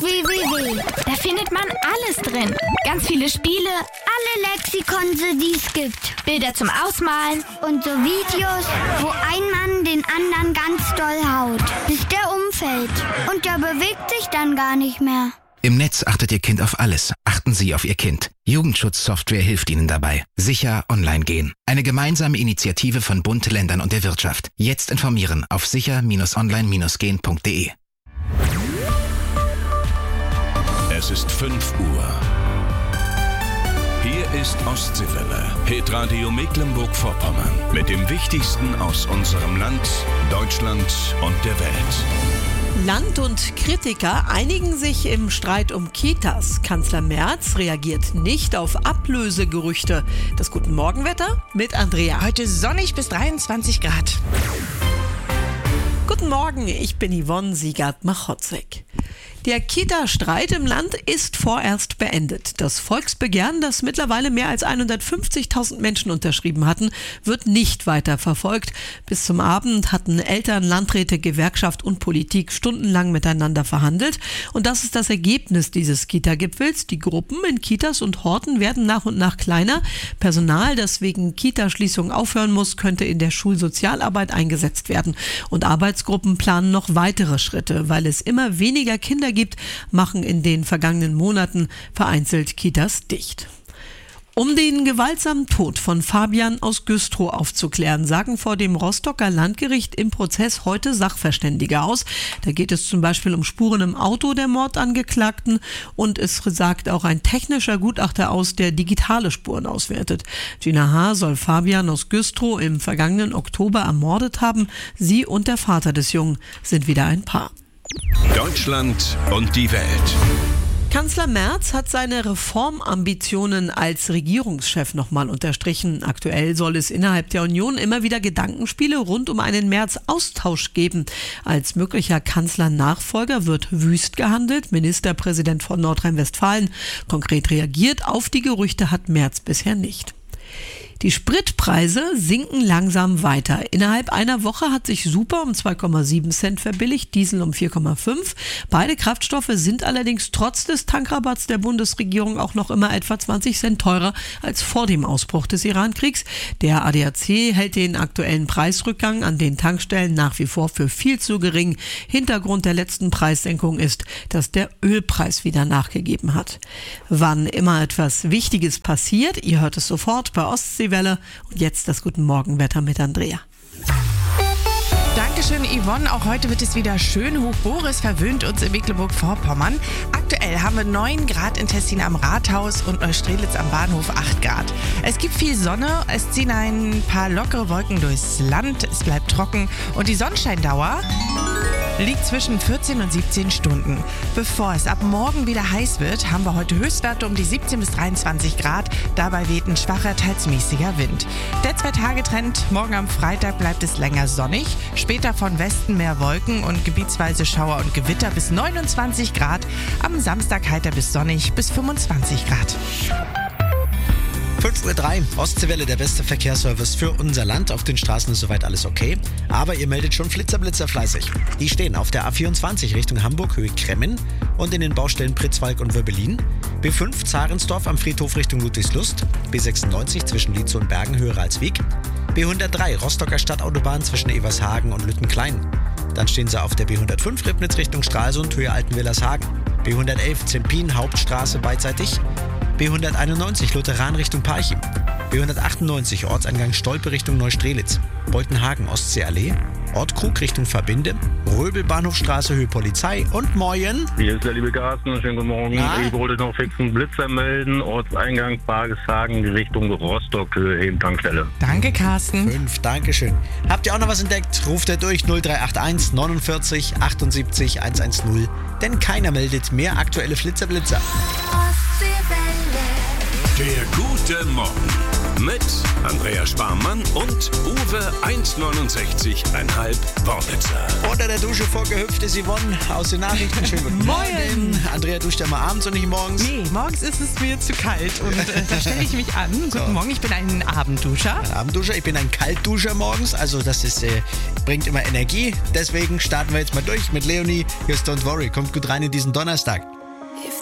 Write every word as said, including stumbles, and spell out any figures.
w w w. Da findet man alles drin. Ganz viele Spiele, alle Lexikon, die es gibt. Bilder zum Ausmalen und so Videos, wo ein Mann den anderen ganz doll haut, bis der umfällt. Und der bewegt sich dann gar nicht mehr. Im Netz achtet Ihr Kind auf alles. Achten Sie auf Ihr Kind. Jugendschutzsoftware hilft Ihnen dabei. Sicher online gehen. Eine gemeinsame Initiative von Bund, Ländern und der Wirtschaft. Jetzt informieren auf sicher online gehen punkt de. Es ist fünf Uhr. Hier ist Ostseewelle, Hitradio Mecklenburg-Vorpommern. Mit dem Wichtigsten aus unserem Land, Deutschland und der Welt. Land und Kritiker einigen sich im Streit um Kitas. Kanzler Merz reagiert nicht auf Ablösegerüchte. Das Guten Morgenwetter mit Andrea. Heute sonnig bis dreiundzwanzig Grad. Guten Morgen, ich bin Yvonne Siegert-Machotzek. Der Kita-Streit im Land ist vorerst beendet. Das Volksbegehren, das mittlerweile mehr als hundertfünfzigtausend Menschen unterschrieben hatten, wird nicht weiter verfolgt. Bis zum Abend hatten Eltern, Landräte, Gewerkschaft und Politik stundenlang miteinander verhandelt. Und das ist das Ergebnis dieses Kita-Gipfels. Die Gruppen in Kitas und Horten werden nach und nach kleiner. Personal, das wegen Kitaschließung aufhören muss, könnte in der Schulsozialarbeit eingesetzt werden. Und Arbeitsgruppen planen noch weitere Schritte, weil es immer weniger Kinder gibt, machen in den vergangenen Monaten vereinzelt Kitas dicht. Um den gewaltsamen Tod von Fabian aus Güstrow aufzuklären, sagen vor dem Rostocker Landgericht im Prozess heute Sachverständige aus. Da geht es zum Beispiel um Spuren im Auto der Mordangeklagten und es sagt auch ein technischer Gutachter aus, der digitale Spuren auswertet. Gina H. soll Fabian aus Güstrow im vergangenen Oktober ermordet haben. Sie und der Vater des Jungen sind wieder ein Paar. Deutschland und die Welt. Kanzler Merz hat seine Reformambitionen als Regierungschef nochmal unterstrichen. Aktuell soll es innerhalb der Union immer wieder Gedankenspiele rund um einen Merz-Austausch geben. Als möglicher Kanzlernachfolger wird wüst gehandelt. Ministerpräsident von Nordrhein-Westfalen konkret reagiert auf die Gerüchte hat Merz bisher nicht. Die Spritpreise sinken langsam weiter. Innerhalb einer Woche hat sich Super um zwei Komma sieben Cent verbilligt, Diesel um vier Komma fünf. Beide Kraftstoffe sind allerdings trotz des Tankrabatts der Bundesregierung auch noch immer etwa zwanzig Cent teurer als vor dem Ausbruch des Iran-Kriegs. Der A D A C hält den aktuellen Preisrückgang an den Tankstellen nach wie vor für viel zu gering. Hintergrund der letzten Preissenkung ist, dass der Ölpreis wieder nachgegeben hat. Wann immer etwas Wichtiges passiert, ihr hört es sofort bei Ostseewelle. Und jetzt das Guten Morgenwetter mit Andrea. Dankeschön, Yvonne. Auch heute wird es wieder schön hoch. Boris verwöhnt uns in Mecklenburg-Vorpommern. Aktuell haben wir neun Grad in Tessin am Rathaus und Neustrelitz am Bahnhof acht Grad. Es gibt viel Sonne, es ziehen ein paar lockere Wolken durchs Land, es bleibt trocken und die Sonnenscheindauer liegt zwischen vierzehn und siebzehn Stunden. Bevor es ab morgen wieder heiß wird, haben wir heute Höchstwerte um die siebzehn bis dreiundzwanzig Grad. Dabei weht ein schwacher, teils mäßiger Wind. Der Zwei-Tage-Trend: morgen am Freitag bleibt es länger sonnig, später von Westen mehr Wolken und gebietsweise Schauer und Gewitter bis neunundzwanzig Grad. Am Samstag heiter bis sonnig bis fünfundzwanzig Grad. fünf Uhr drei, Ostseewelle, der beste Verkehrsservice für unser Land. Auf den Straßen ist soweit alles okay. Aber ihr meldet schon Flitzer-Blitzer fleißig. Die stehen auf der A vierundzwanzig Richtung Hamburg, Höhe Kremmen und in den Baustellen Pritzwalk und Wöbbelin. B fünf Zarensdorf am Friedhof Richtung Ludwigslust. B sechsundneunzig zwischen Lietzow und Bergen, Höhe Ralswiek. B hundertdrei Rostocker Stadtautobahn zwischen Evershagen und Lüttenklein. Dann stehen sie auf der B hundertfünf Ribnitz Richtung Stralsund, Höhe Altenwillershagen. B hundertelf Zempin Hauptstraße beidseitig. B hunderteinundneunzig Lutheran Richtung Parchim. B hundertachtundneunzig Ortseingang Stolpe Richtung Neustrelitz. Beutenhagen Ostseeallee. Ort Krug Richtung Verbinde. Röbel Bahnhofstraße Höhe Polizei. Und Moyen. Hier ist der liebe Carsten. Schönen guten Morgen. Na? Ich wollte noch fix einen Blitzer melden. Ortseingang Bargeshagen Richtung Rostock Höhe Tankstelle. Danke, Carsten. Fünf, Dankeschön. Habt ihr auch noch was entdeckt? Ruft ihr durch null drei acht eins neunundvierzig achtundsiebzig hundertzehn. Denn keiner meldet mehr aktuelle Flitzer-Blitzer. Der gute Morgen mit Andrea Sparmann und Uwe hundertneunundsechzig Komma fünf Wornitzer. Unter der Dusche vorgehüpft ist Yvonne aus den Nachrichten. Schönen guten Morgen. Andrea duscht ja mal abends und nicht morgens. Nee, morgens ist es mir zu kalt und äh, da stelle ich mich an. Guten So. Morgen, ich bin ein Abendduscher. Ein Abendduscher, ich bin ein Kaltduscher morgens, also das ist, äh, bringt immer Energie. Deswegen starten wir jetzt mal durch mit Leonie. Hier ist Don't Worry, kommt gut rein in diesen Donnerstag.